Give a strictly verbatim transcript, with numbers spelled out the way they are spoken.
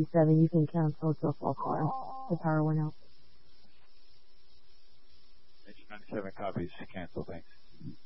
ninety-seven, you can cancel to a false alarm. The power went out. ninety-seven copies, cancel, thanks.